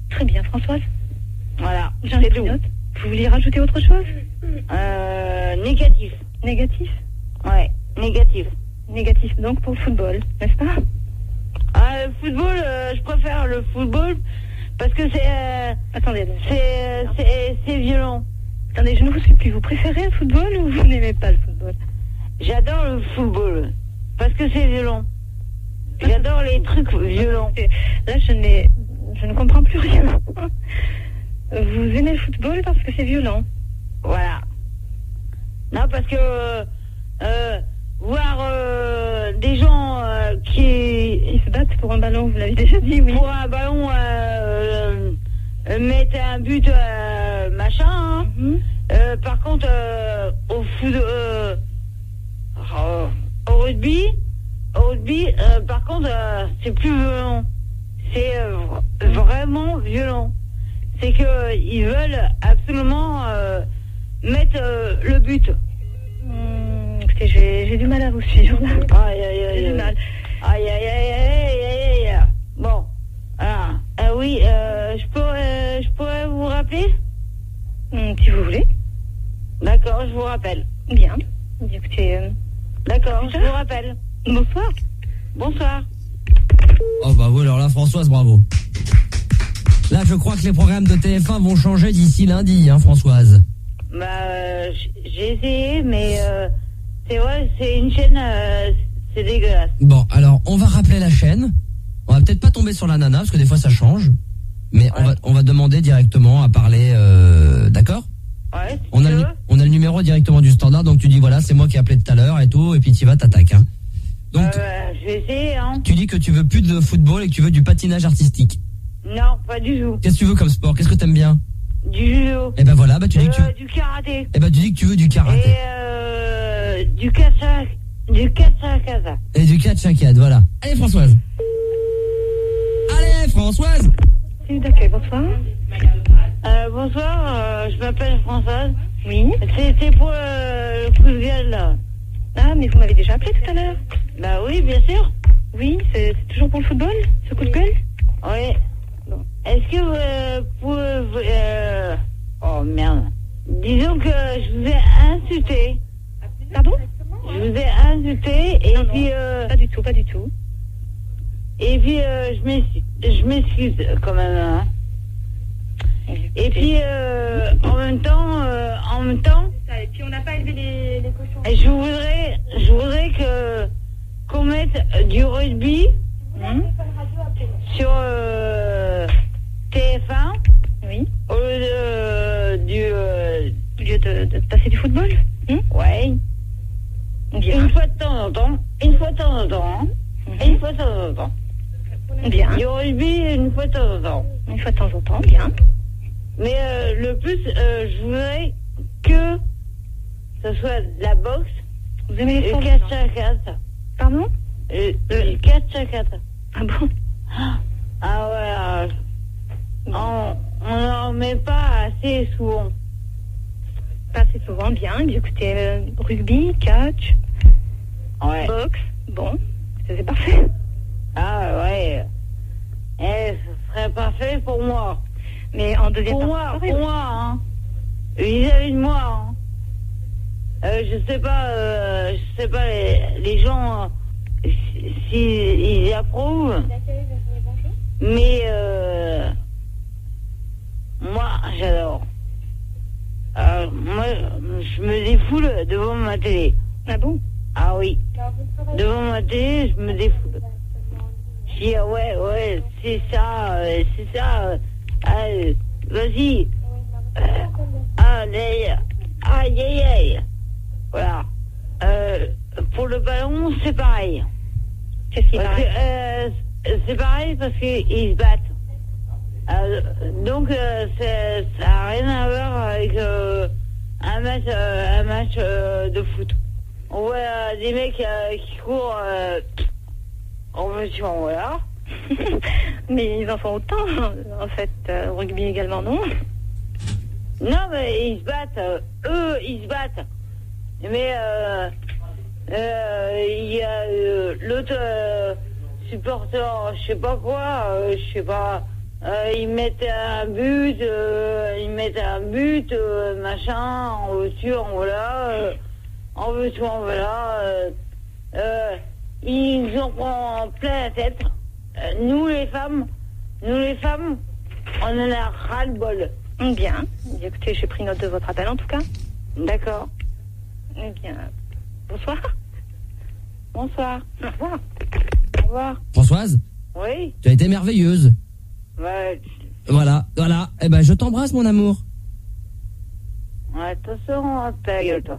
Très bien, Françoise. Voilà, J'ai un petit note. Vous vouliez rajouter autre chose? Négatif. Négatif? Ouais, négatif. Négatif donc pour le football, n'est-ce pas? Le football, je préfère le football parce que c'est... Attendez. c'est violent. Attendez, je ne vous suis plus. Vous préférez le football ou vous n'aimez pas le football? J'adore le football parce que c'est violent. J'adore les trucs violents. Là, je ne comprends plus rien. Vous aimez le football parce que c'est violent? Voilà. Non, parce que voir des gens qui se battent pour un ballon, vous l'avez déjà dit, oui. Pour un ballon, mettre un but, machin. Hein. Par contre, au foot, au rugby, par contre, c'est plus violent. C'est vraiment violent. C'est que ils veulent absolument mettre le but. Écoutez, j'ai du mal à vous suivre. J'ai du mal. Aïe. Bon, alors, oui, je pourrais vous rappeler? Si vous voulez. D'accord, je vous rappelle. Bien. Écoutez, d'accord, je vous rappelle. Bonsoir. Bonsoir. Oh bah oui, alors là, Françoise, bravo. Là, je crois que les programmes de TF1 vont changer d'ici lundi, hein, Françoise. Bah, j'ai essayé, mais c'est vrai, c'est une chaîne, c'est dégueulasse. Bon, alors, on va rappeler la chaîne. On va peut-être pas tomber sur la nana, parce que des fois, ça change. Mais ouais. on va demander directement à parler, d'accord? Ouais, si on a le numéro directement du standard, donc tu dis, voilà, c'est moi qui ai appelé tout à l'heure et tout, et puis tu vas, t'attaques, hein. Donc, je vais essayer, hein. Tu dis que tu veux plus de football et que tu veux du patinage artistique. Non, pas du tout. Qu'est-ce que tu veux comme sport? Qu'est-ce que t'aimes bien? Du judo. Et ben voilà, bah tu dis que tu veux... Du karaté. Et ben tu dis que tu veux du karaté. Et du katsa. Et du catch-a-quatre, voilà. Allez Françoise. Allez Françoise. C'est d'accueil, bonsoir. Bonsoir, je m'appelle Françoise. Oui. C'est pour le coup de gueule, là. Ah, mais vous m'avez déjà appelé tout à l'heure. Bah oui, bien sûr. Oui, c'est toujours pour le football, ce coup de gueule? Oui. Bon. Est-ce que vous pouvez... Oh merde. Disons que je vous ai insulté. Pardon? Je vous ai insulté et non, puis... Pas du tout. Et puis je m'excuse quand même. Hein. Et puis en même temps... Et puis on n'a pas élevé les cochons. Je voudrais qu'on mette du rugby sur TF1. Oui. Au lieu de passer du football. Ouais. Bien. Une fois de temps en temps. Hein. Une fois de temps en temps. Bien. Du rugby une fois de temps en temps. Une fois de temps en temps, bien. Mais le plus, je voudrais que ce soit de la boxe. Vous aimez les sports? Le catch-a-quatre. Pardon? Le catch-a-quatre. Ah bon? Ah ouais. On n'en met pas assez souvent. Pas assez souvent, bien. Écoutez, rugby, catch, ouais. Boxe, bon, c'est parfait. Ah ouais. Ce serait parfait pour moi. Mais en deuxième pour partie, moi, hein. Vis-à-vis de moi, hein. Je sais pas les gens s'ils y approuvent. Mais moi, j'adore. Moi, je me défoule devant ma télé. Ah bon? Ah oui. Devant ma télé, je me défoule. Je dis, ouais, c'est ça. Allez, vas-y. Aïe. Voilà. Pour le ballon, c'est pareil. Qu'est-ce qui pareil? C'est pareil parce qu'ils se battent. Donc ça n'a rien à voir avec un match de foot. On voit des mecs qui courent en voiture, voilà. Mais ils en font autant, en fait, rugby également, non? Non, mais ils se battent. Eux, ils se battent. Mais il y a l'autre supporter, je sais pas quoi, je sais pas Ils mettent un but, machin, en veux-tu, en voilà, en veux-tu, en voilà. Ils en prennent plein la tête. Nous les femmes, on en a ras-le-bol. Bien. Écoutez, j'ai pris note de votre appel en tout cas. D'accord. Eh bien, bonsoir. Bonsoir. Au revoir. Au revoir. Françoise, Oui. tu as été merveilleuse. Ouais. Voilà. Eh ben, je t'embrasse, mon amour. Attention, ta gueule, toi.